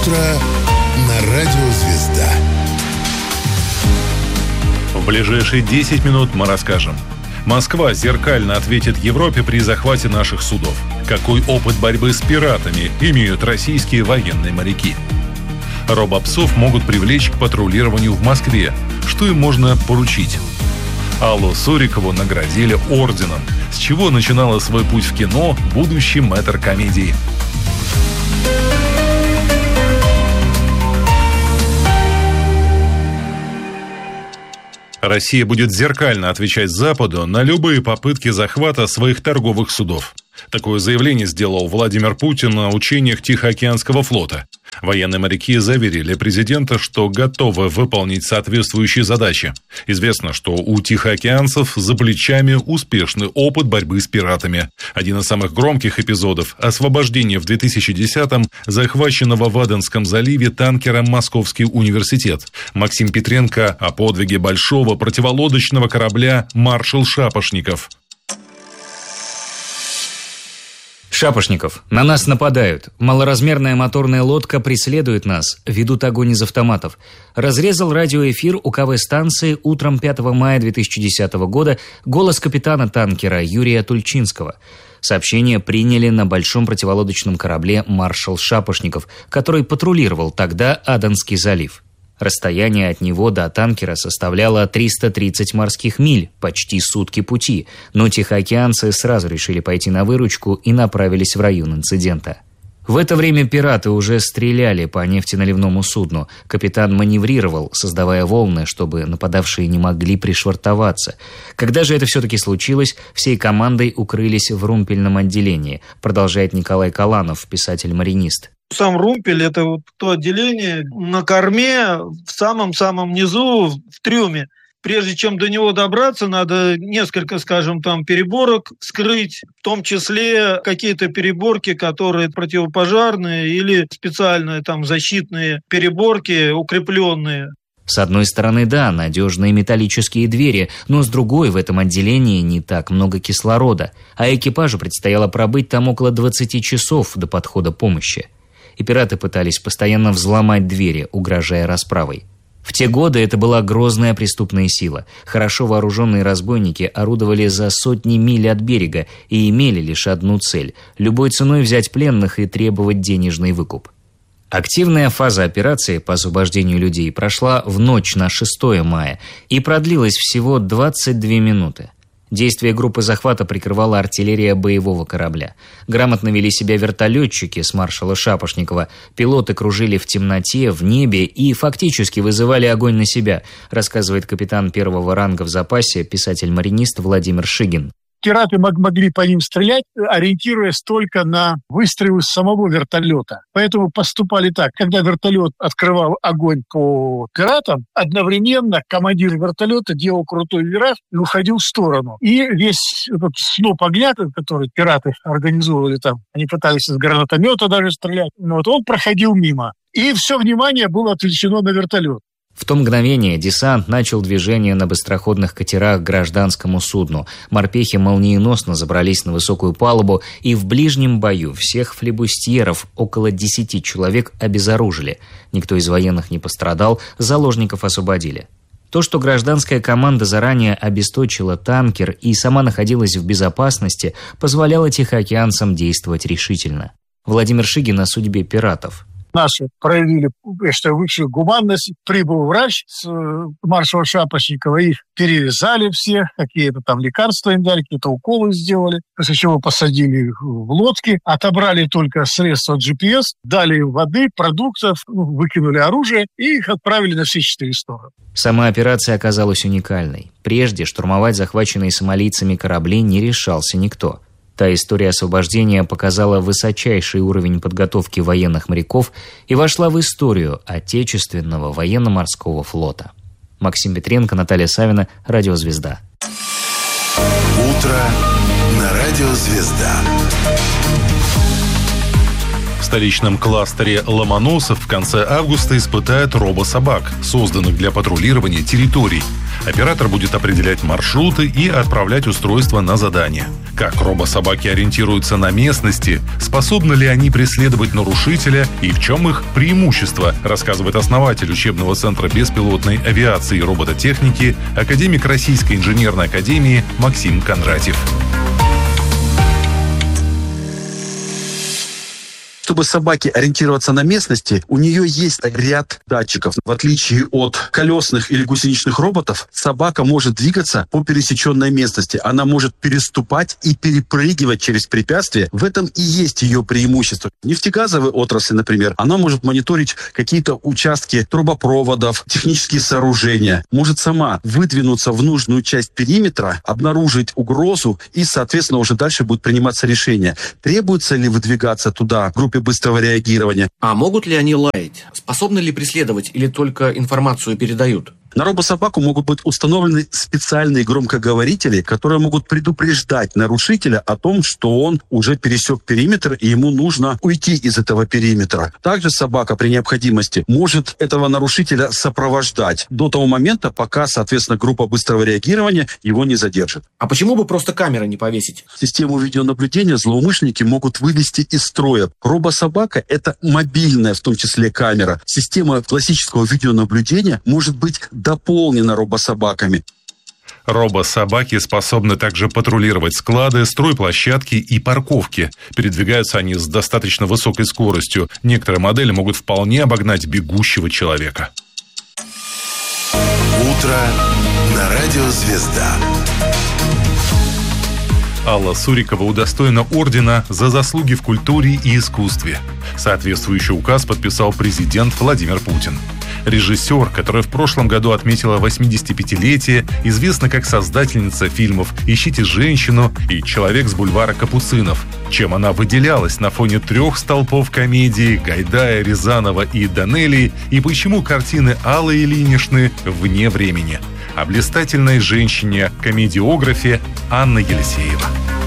Утро на радио «Звезда». В ближайшие 10 минут мы расскажем. Москва зеркально ответит Европе при захвате наших судов. Какой опыт борьбы с пиратами имеют российские военные моряки? Робопсов могут привлечь к патрулированию в Москве. Что им можно поручить? Аллу Сурикову наградили орденом. С чего начинала свой путь в кино будущий мэтр комедии? Россия будет зеркально отвечать Западу на любые попытки захвата своих торговых судов. Такое заявление сделал Владимир Путин на учениях Тихоокеанского флота. Военные моряки заверили президента, что готовы выполнить соответствующие задачи. Известно, что у тихоокеанцев за плечами успешный опыт борьбы с пиратами. Один из самых громких эпизодов – освобождение в 2010-м захваченного в Аденском заливе танкера «Московский университет». Максим Петренко о подвиге большого противолодочного корабля «Маршал Шапошников». Шапошников. На нас нападают. Малоразмерная моторная лодка преследует нас. Ведут огонь из автоматов. Разрезал радиоэфир УКВ-станции утром 5 мая 2010 года голос капитана танкера Юрия Тульчинского. Сообщение приняли на большом противолодочном корабле «Маршал Шапошников», который патрулировал тогда Аденский залив. Расстояние от него до танкера составляло 330 морских миль, почти сутки пути, но тихоокеанцы сразу решили пойти на выручку и направились в район инцидента. В это время пираты уже стреляли по нефтеналивному судну. Капитан маневрировал, создавая волны, чтобы нападавшие не могли пришвартоваться. Когда же это все-таки случилось, всей командой укрылись в румпельном отделении, продолжает Николай Каланов, писатель-маринист. Сам румпель – это вот то отделение на корме, в самом-самом низу, в трюме. Прежде чем до него добраться, надо несколько, скажем, там переборок скрыть, в том числе какие-то переборки, которые противопожарные или специальные там защитные переборки, укрепленные. С одной стороны, да, надежные металлические двери, но с другой, в этом отделении не так много кислорода, а экипажу предстояло пробыть там около 20 часов до подхода помощи. И пираты пытались постоянно взломать двери, угрожая расправой. В те годы это была грозная преступная сила. Хорошо вооруженные разбойники орудовали за сотни миль от берега и имели лишь одну цель – любой ценой взять пленных и требовать денежный выкуп. Активная фаза операции по освобождению людей прошла в ночь на 6 мая и продлилась всего 22 минуты. Действие группы захвата прикрывала артиллерия боевого корабля. Грамотно вели себя вертолетчики с маршала Шапошникова. Пилоты кружили в темноте, в небе и фактически вызывали огонь на себя, рассказывает капитан первого ранга в запасе, писатель-маринист Владимир Шигин. Пираты могли по ним стрелять, ориентируясь только на выстрелы самого вертолета. Поэтому поступали так. Когда вертолет открывал огонь по пиратам, одновременно командир вертолета делал крутой вираж и уходил в сторону. И весь этот сноп огня, который пираты организовывали там, они пытались из гранатомета даже стрелять, вот он проходил мимо. И все внимание было отвлечено на вертолет. В то мгновение десант начал движение на быстроходных катерах к гражданскому судну. Морпехи молниеносно забрались на высокую палубу, и в ближнем бою всех флебустьеров, около 10 человек, обезоружили. Никто из военных не пострадал, заложников освободили. То, что гражданская команда заранее обесточила танкер и сама находилась в безопасности, позволяло тихоокеанцам действовать решительно. Владимир Шигин о судьбе пиратов. Наши проявили, что высшую гуманность. Прибыл врач с маршала Шапошникова, их перевязали все, какие-то там лекарства им дали, какие-то уколы сделали. После чего посадили их в лодки, отобрали только средства GPS, дали им воды, продуктов, выкинули оружие и их отправили на все 4 стороны. Сама операция оказалась уникальной. Прежде штурмовать захваченные сомалийцами корабли не решался никто. Та история освобождения показала высочайший уровень подготовки военных моряков и вошла в историю Отечественного военно-морского флота. Максим Петренко, Наталья Савина, Радио «Звезда». Утро на радио «Звезда». столичном кластере Ломоносов в конце августа испытают робособак, созданных для патрулирования территорий. Оператор будет определять маршруты и отправлять устройства на задания. Как робособаки ориентируются на местности, способны ли они преследовать нарушителя и в чем их преимущество, рассказывает основатель учебного центра беспилотной авиации и робототехники, академик Российской инженерной академии Максим Кондратьев. Чтобы собаке ориентироваться на местности, у нее есть ряд датчиков. В отличие от колесных или гусеничных роботов, собака может двигаться по пересеченной местности. Она может переступать и перепрыгивать через препятствия. В этом и есть ее преимущество. В нефтегазовой отрасли, например, она может мониторить какие-то участки трубопроводов, технические сооружения. Может сама выдвинуться в нужную часть периметра, обнаружить угрозу и, соответственно, уже дальше будет приниматься решение. Требуется ли выдвигаться туда в группе быстрого реагирования. А могут ли они лаять? Способны ли преследовать или только информацию передают? На робособаку могут быть установлены специальные громкоговорители, которые могут предупреждать нарушителя о том, что он уже пересек периметр и ему нужно уйти из этого периметра. Также собака при необходимости может этого нарушителя сопровождать до того момента, пока, соответственно, группа быстрого реагирования его не задержит. А почему бы просто камеры не повесить? Систему видеонаблюдения злоумышленники могут вывести из строя. Робособака – это мобильная, в том числе, камера. Система классического видеонаблюдения может быть дополнена робособаками. Робособаки способны также патрулировать склады, стройплощадки и парковки. Передвигаются они с достаточно высокой скоростью. Некоторые модели могут вполне обогнать бегущего человека. Утро на радио «Звезда». Алла Сурикова удостоена ордена за заслуги в культуре и искусстве. Соответствующий указ подписал президент Владимир Путин. Режиссер, которая в прошлом году отметила 85-летие, известна как создательница фильмов «Ищите женщину» и «Человек с бульвара Капуцинов». Чем она выделялась на фоне трех столпов комедии Гайдая, Рязанова и Данелии, и почему картины Аллы Ильиничны вне времени. О блистательной женщине-комедиографе Анна Елисеева.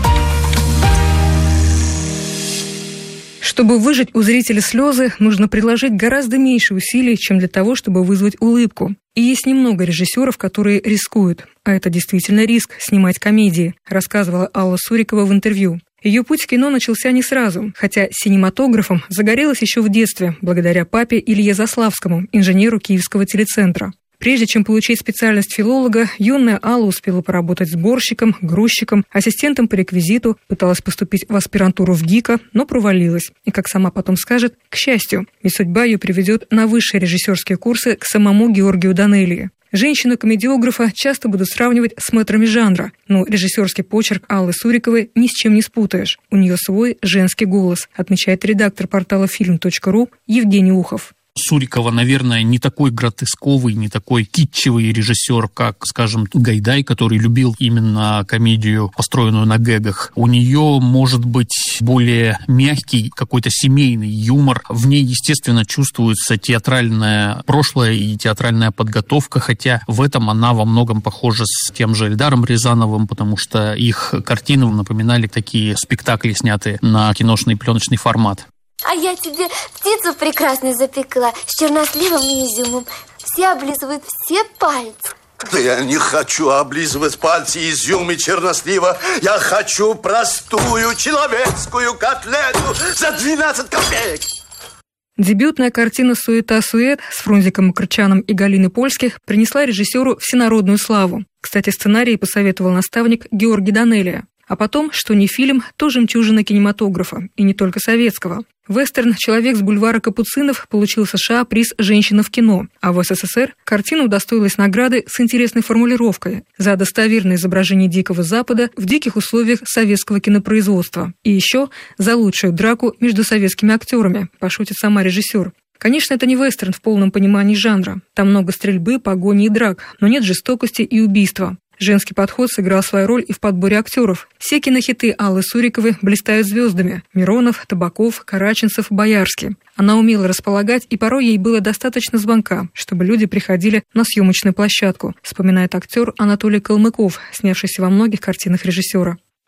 Чтобы выжать у зрителя слезы, нужно приложить гораздо меньше усилий, чем для того, чтобы вызвать улыбку. И есть немного режиссеров, которые рискуют. А это действительно риск – снимать комедии, рассказывала Алла Сурикова в интервью. Ее путь в кино начался не сразу, хотя синематографом загорелась еще в детстве, благодаря папе Илье Заславскому, инженеру Киевского телецентра. Прежде чем получить специальность филолога, юная Алла успела поработать сборщиком, грузчиком, ассистентом по реквизиту, пыталась поступить в аспирантуру в ГИКа, но провалилась. И, как сама потом скажет, к счастью, ведь судьба ее приведет на высшие режиссерские курсы к самому Георгию Данелии. Женщину-комедиографа часто будут сравнивать с мэтрами жанра, но режиссерский почерк Аллы Суриковой ни с чем не спутаешь. У нее свой женский голос, отмечает редактор портала film.ru Евгений Ухов. Сурикова, наверное, не такой гротесковый, не такой китчевый режиссер, как, скажем, Гайдай, который любил именно комедию, построенную на гэгах. У нее может быть более мягкий, какой-то семейный юмор. В ней, естественно, чувствуется театральное прошлое и театральная подготовка, хотя в этом она во многом похожа с тем же Эльдаром Рязановым, потому что их картины напоминали такие спектакли, снятые на киношный пленочный формат. А я тебе птицу прекрасно запекла с черносливом и изюмом. Все облизывают все пальцы. Да я не хочу облизывать пальцы, изюм и чернослива. Я хочу простую человеческую котлету за 12 копеек. Дебютная картина «Суета-сует» с Фрунзиком Макарчаном и Галиной Польских принесла режиссеру всенародную славу. Кстати, сценарий посоветовал наставник Георгий Данелия. А потом, что не фильм, то жемчужина кинематографа, и не только советского. Вестерн «Человек с бульвара Капуцинов» получил в США приз «Женщина в кино», а в СССР картина удостоилась награды с интересной формулировкой за достоверное изображение Дикого Запада в диких условиях советского кинопроизводства. И еще за лучшую драку между советскими актерами, пошутит сама режиссер. Конечно, это не вестерн в полном понимании жанра. Там много стрельбы, погони и драк, но нет жестокости и убийства. Женский подход сыграл свою роль и в подборе актеров. Все кинохиты Аллы Суриковой блистают звездами. Миронов, Табаков, Караченцев, Боярский. Она умела располагать, и порой ей было достаточно звонка, чтобы люди приходили на съемочную площадку, вспоминает актер Анатолий Калмыков, снявшийся во многих картинах режиссера.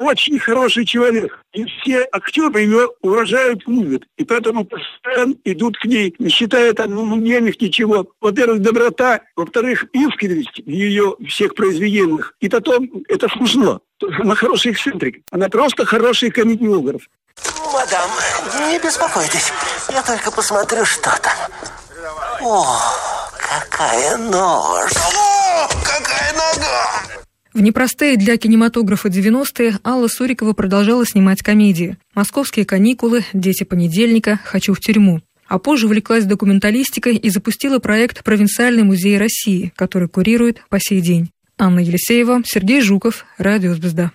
очень хороший человек. И все актеры ее уважают, любят. И поэтому постоянно идут к ней, не считая там денег, ничего. Во-первых, доброта. Во-вторых, искренность в ее всех произведениях. И потом, это смешно. Она хороший эксцентрик. Она просто хороший комедиограф. Мадам, не беспокойтесь. Я только посмотрю, что там. О, какая нож! О, какая нога! В непростые для кинематографа 90-е Алла Сурикова продолжала снимать комедии. «Московские каникулы», «Дети понедельника», «Хочу в тюрьму». А позже увлеклась документалистикой и запустила проект «Провинциальный музей России», который курирует по сей день. Анна Елисеева, Сергей Жуков, Радио «Звезда».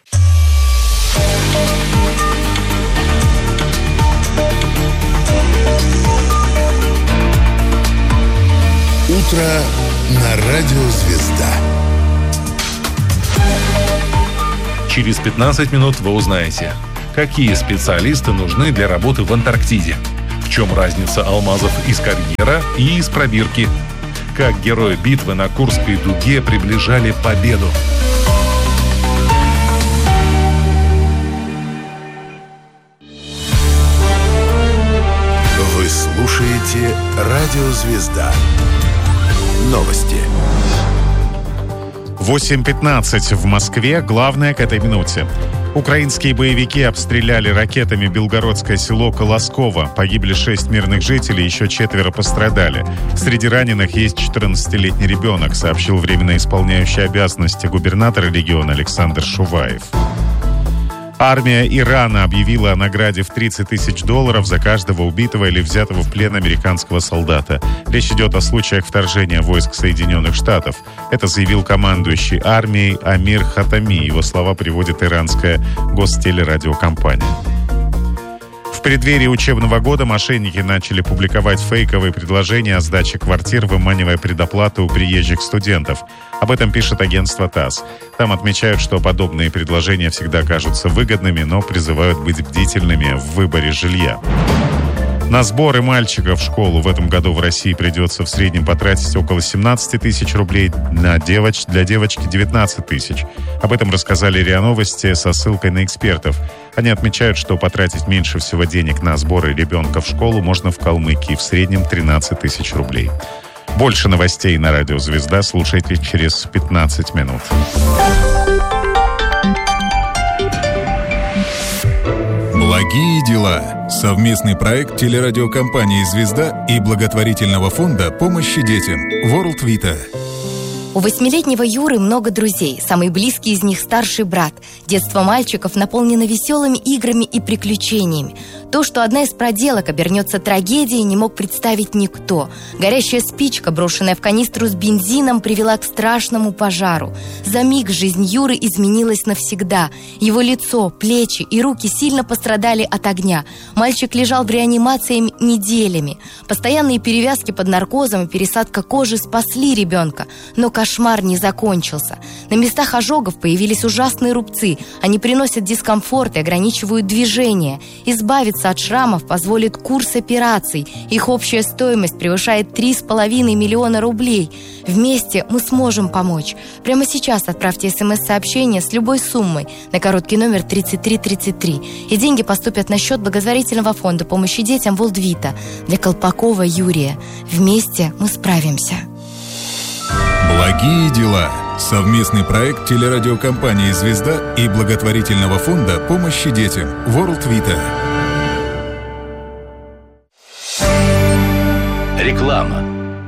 Утро на Радио «Звезда». Через 15 минут вы узнаете, какие специалисты нужны для работы в Антарктиде, в чем разница алмазов из карьера и из пробирки, как герои битвы на Курской дуге приближали победу. Вы слушаете Радио «Звезда». Новости. 8:15 в Москве. Главное к этой минуте. Украинские боевики обстреляли ракетами белгородское село Колосково. Погибли 6 мирных жителей, еще 4 пострадали. Среди раненых есть 14-летний ребенок, сообщил временно исполняющий обязанности губернатора региона Александр Шуваев. Армия Ирана объявила о награде в $30 тысяч за каждого убитого или взятого в плен американского солдата. Речь идет о случаях вторжения войск Соединенных Штатов. Это заявил командующий армией Амир Хатами. Его слова приводит иранская гостелерадиокомпания. В преддверии учебного года мошенники начали публиковать фейковые предложения о сдаче квартир, выманивая предоплату у приезжих студентов. Об этом пишет агентство ТАСС. Там отмечают, что подобные предложения всегда кажутся выгодными, но призывают быть бдительными в выборе жилья. На сборы мальчиков в школу в этом году в России придется в среднем потратить около 17 тысяч рублей, для девочки 19 тысяч. Об этом рассказали РИА Новости со ссылкой на экспертов. Они отмечают, что потратить меньше всего денег на сборы ребенка в школу можно в Калмыкии, в среднем 13 тысяч рублей. Больше новостей на Радио «Звезда» слушайте через 15 минут. Благие дела. Совместный проект телерадиокомпании «Звезда» и благотворительного фонда помощи детям World Vita. У 8-летнего Юры много друзей. Самый близкий из них – старший брат. Детство мальчиков наполнено веселыми играми и приключениями. То, что одна из проделок обернется трагедией, не мог представить никто. Горящая спичка, брошенная в канистру с бензином, привела к страшному пожару. За миг жизнь Юры изменилась навсегда. Его лицо, плечи и руки сильно пострадали от огня. Мальчик лежал в реанимации неделями. Постоянные перевязки под наркозом и пересадка кожи спасли ребенка. Но кошмар не закончился. На местах ожогов появились ужасные рубцы. Они приносят дискомфорт и ограничивают движение. Избавиться от шрамов позволит курс операций. Их общая стоимость превышает 3,5 миллиона рублей. Вместе мы сможем помочь. Прямо сейчас отправьте СМС-сообщение с любой суммой на короткий номер 3333. И деньги поступят на счет благотворительного фонда помощи детям World Vita для Колпакова Юрия. Вместе мы справимся. Благие дела. Совместный проект телерадиокомпании «Звезда» и благотворительного фонда помощи детям World Vita. Реклама.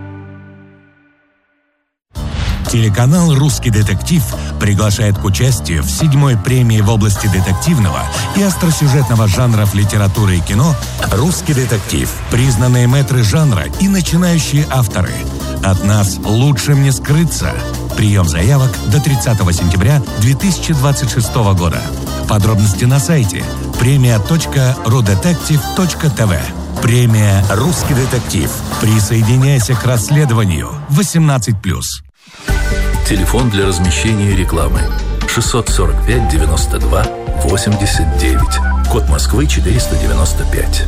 Телеканал «Русский детектив» приглашает к участию в 7-й премии в области детективного и остросюжетного жанров литературы и кино «Русский детектив». Признанные мэтры жанра и начинающие авторы. От нас лучшим не скрыться. Прием заявок до 30 сентября 2026 года. Подробности на сайте premia.rudetective.tv. Премия «Русский детектив». Присоединяйся к расследованию. 18+. Телефон для размещения рекламы 645 92 89. Код Москвы 495.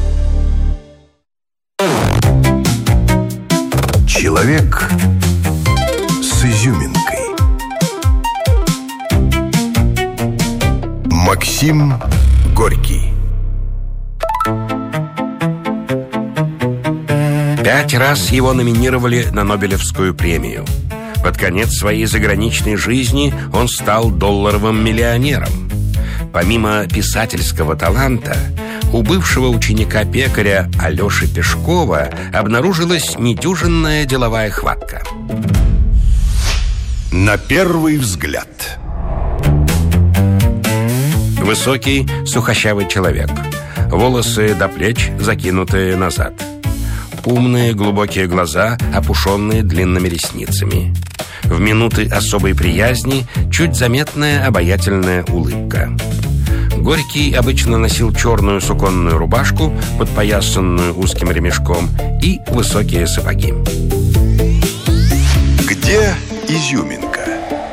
Человек с изюминкой. Максим Горький. 5 раз его номинировали на Нобелевскую премию. Под конец своей заграничной жизни он стал долларовым миллионером. Помимо писательского таланта, у бывшего ученика пекаря Алеши Пешкова обнаружилась недюжинная деловая хватка. На первый взгляд. Высокий, сухощавый человек. Волосы до плеч, закинутые назад. Умные, глубокие глаза, опушенные длинными ресницами. В минуты особой приязни чуть заметная обаятельная улыбка. Горький обычно носил черную суконную рубашку, подпоясанную узким ремешком, и высокие сапоги. Где изюминка?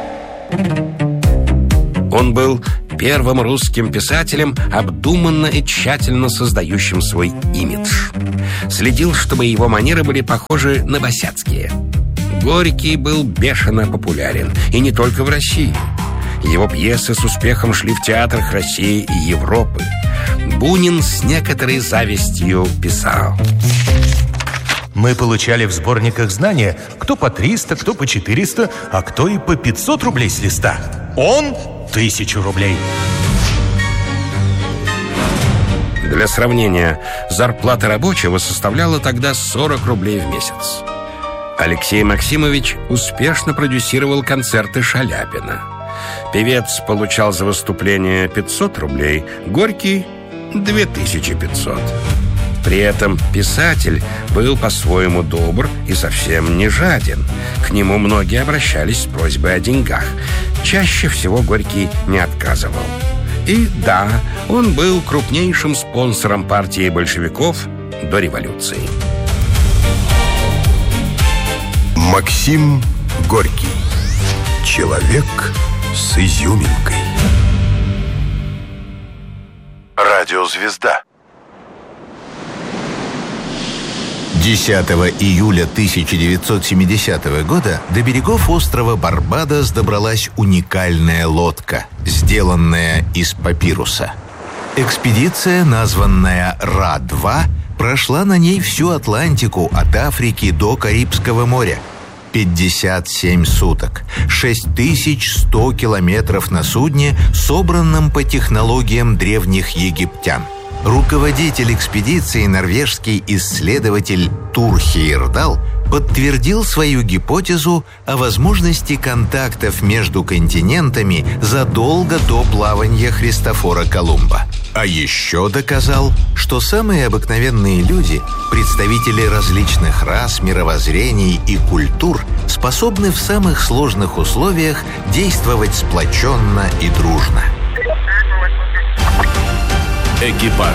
Он был первым русским писателем, обдуманно и тщательно создающим свой имидж. Следил, чтобы его манеры были похожи на босяцкие. Горький был бешено популярен, и не только в России. Его пьесы с успехом шли в театрах России и Европы. Бунин с некоторой завистью писал: мы получали в сборниках знания кто по 300, кто по 400, а кто и по 500 рублей с листа. Он 1000 рублей. Для сравнения, зарплата рабочего составляла тогда 40 рублей в месяц. Алексей Максимович успешно продюсировал концерты Шаляпина. Певец получал за выступление 500 рублей, Горький – 2500. При этом писатель был по-своему добр и совсем не жаден. К нему многие обращались с просьбой о деньгах. Чаще всего Горький не отказывал. И да, он был крупнейшим спонсором партии большевиков до революции. Максим Горький. Человек с изюминкой. Радиозвезда. 10 июля 1970 года до берегов острова Барбадос добралась уникальная лодка, сделанная из папируса. Экспедиция, названная Ра-2, прошла на ней всю Атлантику от Африки до Карибского моря. 57 суток, 6100 километров на судне, собранном по технологиям древних египтян. Руководитель экспедиции, норвежский исследователь Тур Хейердал, подтвердил свою гипотезу о возможности контактов между континентами задолго до плавания Христофора Колумба. А еще доказал, что самые обыкновенные люди, представители различных рас, мировоззрений и культур, способны в самых сложных условиях действовать сплоченно и дружно. Экипаж.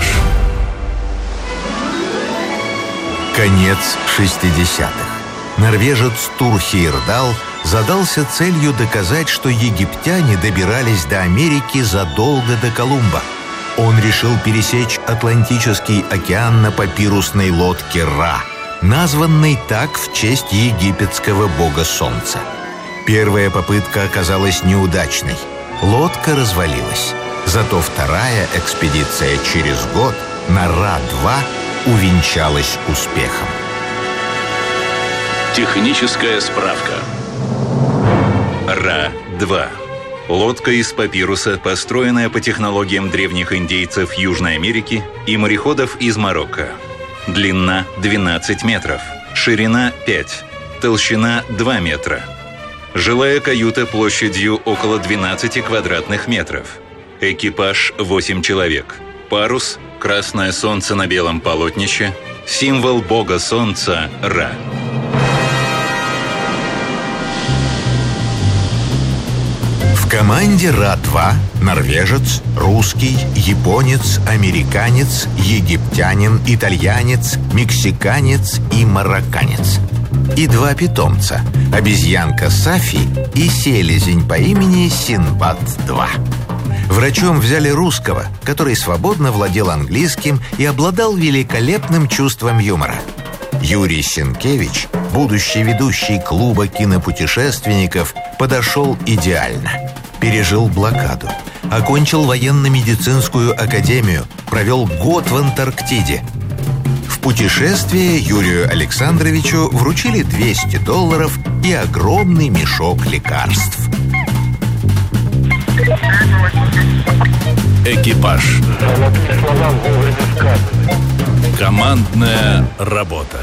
Конец 60-х. Норвежец Тур Хейердал задался целью доказать, что египтяне добирались до Америки задолго до Колумба. Он решил пересечь Атлантический океан на папирусной лодке Ра, названной так в честь египетского бога солнца. Первая попытка оказалась неудачной. Лодка развалилась. Зато вторая экспедиция через год на Ра-2 увенчалась успехом. Техническая справка. Ра-2. Лодка из папируса, построенная по технологиям древних индейцев Южной Америки и мореходов из Марокко. Длина 12 метров, ширина 5, толщина 2 метра. Жилая каюта площадью около 12 квадратных метров. Экипаж 8 человек. Парус – красное солнце на белом полотнище. Символ бога солнца – Ра. В команде Ра-2 норвежец, русский, японец, американец, египтянин, итальянец, мексиканец и марокканец. И 2 питомца – обезьянка Сафи и селезень по имени Синбад-2. Врачом взяли русского, который свободно владел английским и обладал великолепным чувством юмора. Юрий Сенкевич, будущий ведущий клуба кинопутешественников, подошел идеально. Пережил блокаду. Окончил военно-медицинскую академию, провел год в Антарктиде. В путешествие Юрию Александровичу вручили $200 и огромный мешок лекарств. Экипаж. Командная работа.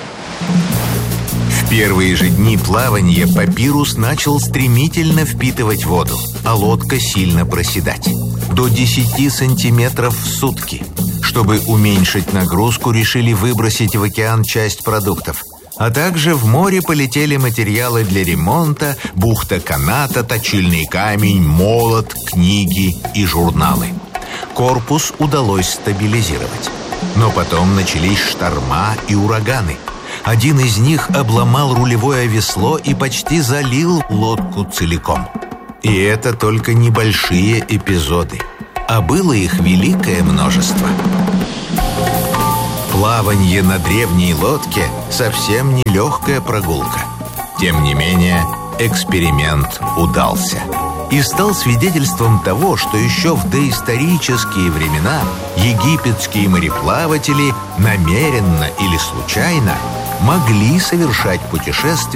В первые же дни плавания папирус начал стремительно впитывать воду, а лодка сильно проседать. До 10 сантиметров в сутки. Чтобы уменьшить нагрузку, решили выбросить в океан часть продуктов. А также в море полетели материалы для ремонта, бухта каната, точильный камень, молот, книги и журналы. Корпус удалось стабилизировать. Но потом начались шторма и ураганы. Один из них обломал рулевое весло и почти залил лодку целиком. И это только небольшие эпизоды. А было их великое множество. Плавание на древней лодке совсем не легкая прогулка. Тем не менее, эксперимент удался. И стал свидетельством того, что еще в доисторические времена египетские мореплаватели намеренно или случайно могли совершать путешествия